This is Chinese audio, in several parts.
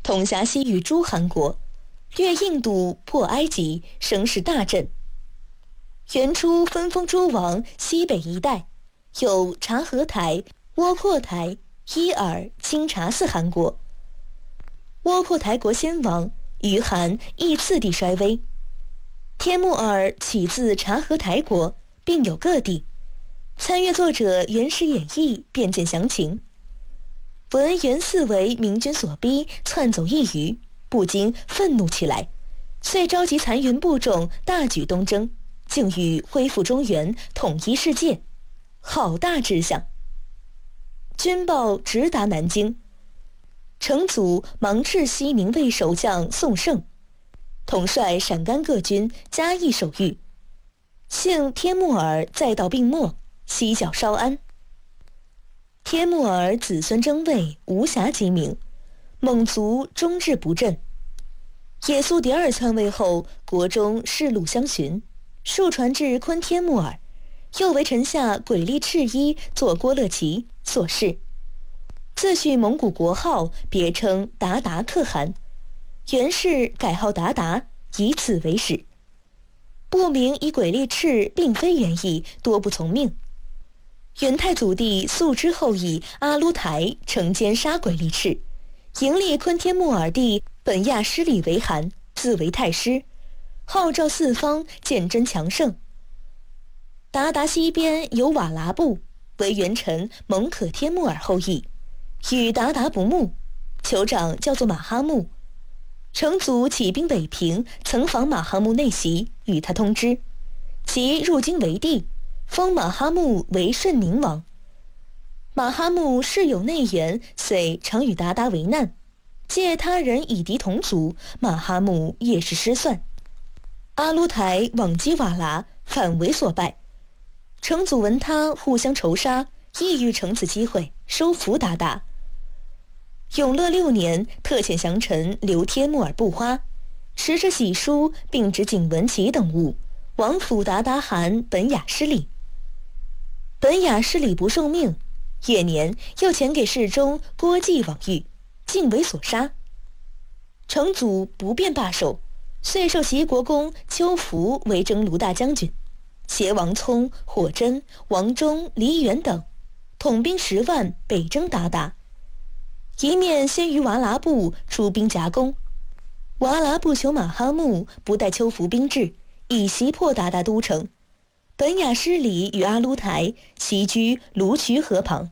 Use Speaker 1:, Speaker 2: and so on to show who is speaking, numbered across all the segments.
Speaker 1: 统辖西域诸汗国，略印度，破埃及，声势大振。元初分封诸王西北一带，有察合台、窝阔台、伊尔、清察四汗国。窝阔台国先王于汗亦次第衰微。帖木儿起自察合台国，并有各地。参阅作者《元始演义》，便见详情。闻元嗣为明军所逼，窜走一隅，不禁愤怒起来，遂召集残云部众，大举东征，竟欲恢复中原，统一世界，好大志向。军报直达南京，成祖忙斥西宁卫守将宋胜，统帅陕甘各军加以守御。幸帖木儿再到病末，西剿稍安。帖木儿子孙争位，无暇及名，蒙族终至不振。也速第二篡位后，国中世禄相寻，数传至昆帖木儿，又为臣下鬼力赤衣左郭勒旗所弑，自诩蒙古国号，别称鞑靼可汗。元氏改号鞑靼，以此为始。不明以鬼力赤并非原意，多不从命。元太祖弟肃之后裔阿鲁台惩奸杀鬼力赤，迎立昆帖木儿弟本亚失里为汗，自为太师，号召四方，见真强盛。鞑靼西边有瓦剌部，为元臣蒙可帖木儿后裔，与鞑靼不睦，酋长叫做马哈木。成祖起兵北平，曾访马哈木内袭，与他通知，即入京为帝，封马哈木为顺宁王。马哈木事有内援，遂常与鞑靼为难，借他人以敌同族，马哈木也是失算。阿鲁台往击瓦剌，反为所败。成祖闻他互相仇杀，意欲乘此机会收服鞑靼。永乐6年，特遣降臣留帖木儿布花，持着玺书，并指景文旗等物，往辅鞑靼汗本雅失里。本雅失里不受命，夜年又遣给侍中郭季往谕，竟为所杀。成祖不便罢手，遂授齐国公邱福为征卢大将军，携王聪、火真、王忠、黎元等，统兵10万，北征鞑靼。一面先于瓦剌部出兵夹攻，瓦剌部求马哈木不待邱福兵至，以袭破鞑靼都城。本雅失里与阿鲁台齐居卢渠河旁。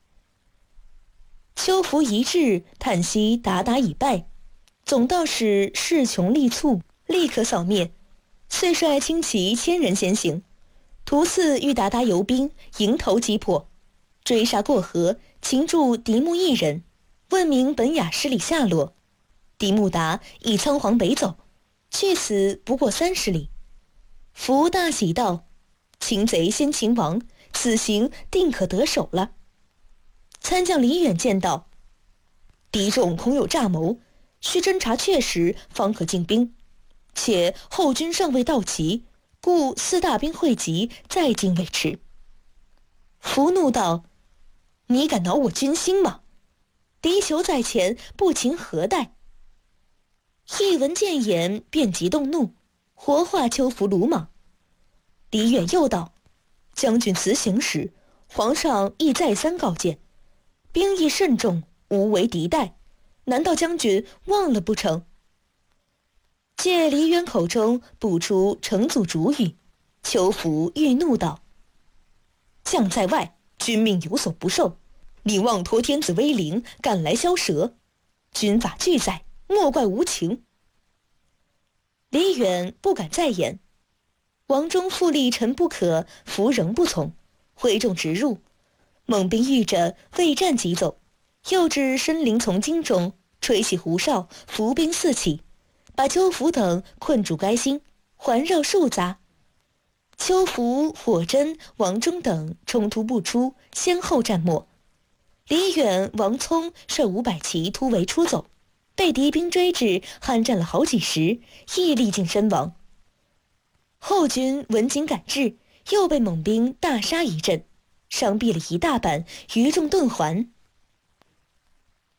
Speaker 1: 邱福一至，叹息鞑靼已败，总道使势穷力促，立刻扫灭，遂率轻骑1000人先行，途次遇鞑靼游兵，迎头击破，追杀过河，擒住狄木一人，问明本雅失里下落。狄木答已仓皇北走，去此不过30里。福大喜道：擒贼先擒王，此行定可得手了。参将李远见道：敌众恐有诈谋，需侦查确实，方可进兵。且后军尚未到齐，故4大兵汇集，再进未迟。福怒道：你敢恼我军心吗？敌酋在前，不擒何待？一闻谏言，便即动怒，活化邱福鲁莽。李远又道：将军辞行时，皇上亦再三告诫，兵役慎重，无为敌待，难道将军忘了不成？借李远口中补出成祖主语，邱福欲怒道：将在外，君命有所不受，你妄托天子威灵，赶来枭蛇，军法俱在，莫怪无情。李远不敢再言。王忠复力臣不可，福仍不从，挥众直入，蒙兵遇着，未战即走，又至深林丛荆中，吹起胡哨，伏兵四起，把邱福等困住该心，环绕数匝。邱福、火真、王忠等冲突不出，先后战没。李远、王聪率500骑突围出走，被敌兵追至，酣战了好几时，亦力尽身亡。后军闻警赶至，又被蒙兵大杀一阵，伤毙了一大半，余众遁还。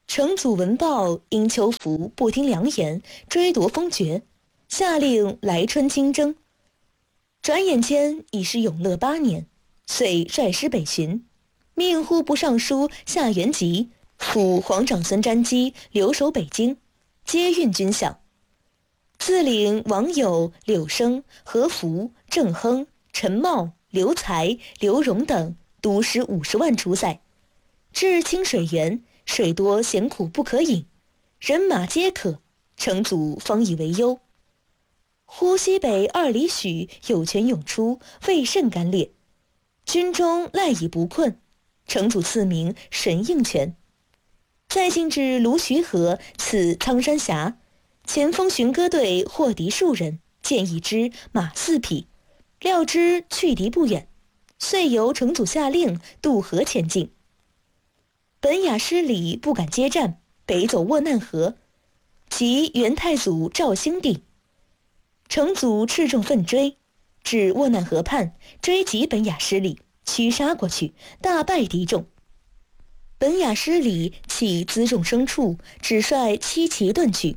Speaker 1: 成祖闻报，因丘福不听良言，追夺封爵，下令来春亲征。转眼间已是永乐8年，遂率师北巡，命户部尚书夏元吉、辅皇长孙瞻基留守北京，接运军饷。自领王友、柳生、何福、郑亨、陈茂、刘才、刘荣等督师50万出塞，至清水源，水多咸苦不可饮，人马皆渴，成祖方以为忧。忽西北2里许有泉涌出，未甚干裂，军中赖以不困，成祖赐名神应泉。再进至卢徐河，此苍山峡，前锋巡歌队获敌数人，见一支马4匹，料知去敌不远，遂由成祖下令渡河前进。本雅失礼不敢接战，北走沃难河，及元太祖赵兴帝。成祖斥众奋追，至沃难河畔，追击本雅失礼，驱杀过去，大败敌众。本雅失礼弃辎重牲畜，只率7骑遁去。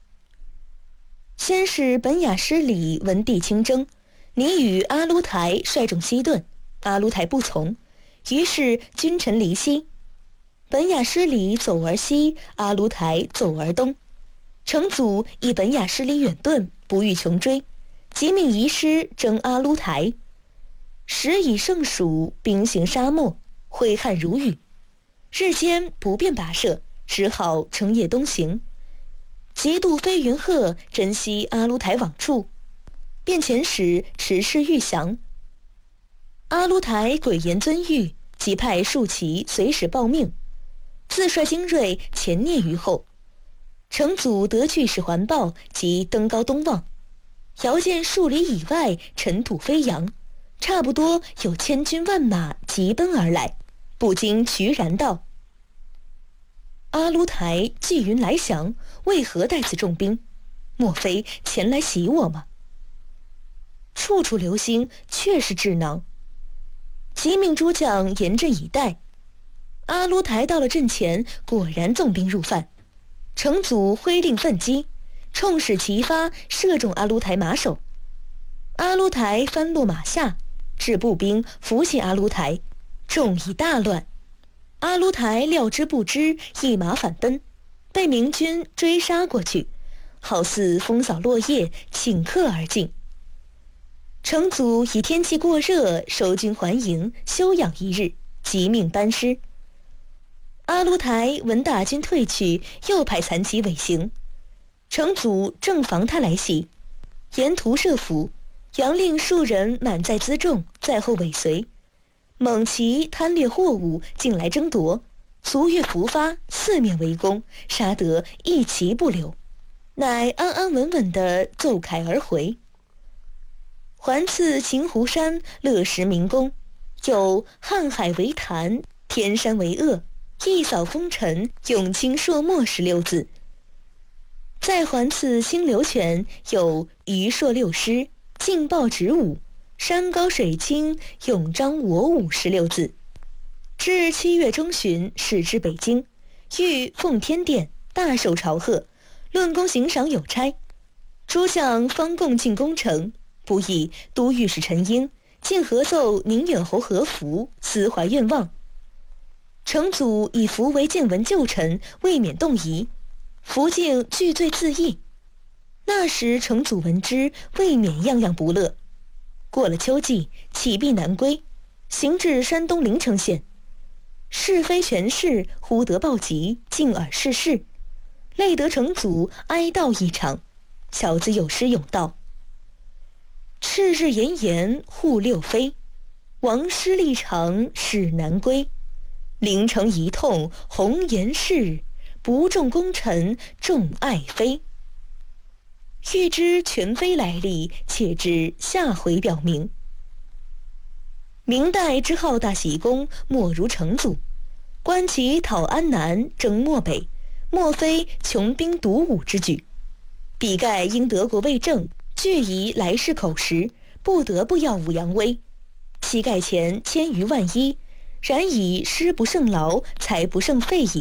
Speaker 1: 先是本雅失礼闻帝亲征，拟与阿鲁台率众西遁，阿鲁台不从，于是君臣离西。本雅失礼走而西，阿鲁台走而东。成祖以本雅失礼远遁，不欲穷追，即命遗师征阿鲁台。时已盛暑，兵行沙漠，挥汗如雨，日间不便跋涉，只好乘夜东行。极度飞云鹤，珍惜阿鲁台往处，便遣使持事欲降。阿鲁台诡言遵谕，即派数骑随使报命，自率精锐前蹑于后。成祖得据使还报，即登高东望，遥见数里以外尘土飞扬，差不多有千军万马急奔而来，不禁渠然道：阿鲁台既云来降，为何带此重兵？莫非前来袭我吗？处处留心，确是智囊。即命诸将严阵以待。阿鲁台到了阵前，果然纵兵入犯。成祖挥令奋击，冲使齐发，射中阿鲁台马首。阿鲁台翻落马下，至步兵扶起阿鲁台，众已大乱。阿鲁台料之不知，一马反奔，被明军追杀过去，好似风扫落叶，顷刻而尽。成祖以天气过热，收军还营，休养1日，即命班师。阿鲁台闻大军退去，又派残骑尾行。成祖正防他来袭，沿途设伏，杨令数人满载辎重，在后尾随。猛骑贪掠货物，进来争夺，卒越伏发，四面围攻，杀得一骑不留，乃安安稳稳地奏凯而回。还赐秦湖山乐石明宫，有瀚海为潭，天山为萼，一扫风尘，永清朔漠16字。再还赐清流泉，有鱼硕6狮，劲爆直舞，山高水清，永彰我舞16字。至7月中旬，使至北京，欲奉天殿，大受朝贺，论功行赏有差。诸将方共进宫城，不意都御史陈英竟合奏宁远侯何福，私怀愿望。成祖以福为见闻旧臣，未免动疑，福竟惧罪自缢。那时成祖闻之，未免样样不乐。过了秋季，起避南归，行至山东临城县，是非权势忽得暴疾，进而逝世，累得成祖哀悼异常。小子有诗咏道：赤日炎炎户六飞，王师立长使南归。临城一痛红颜逝，不重功臣重爱妃。欲知全妃来历，且至下回表明。明代之浩大喜功，莫如成祖。观其讨安南，征漠北，莫非穷兵黩武之举。比盖因德国未正，据以来世口实，不得不耀武扬威。膝盖前1000余万一，然以师不胜劳，财不胜费矣。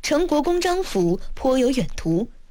Speaker 1: 成国公张府颇有远图，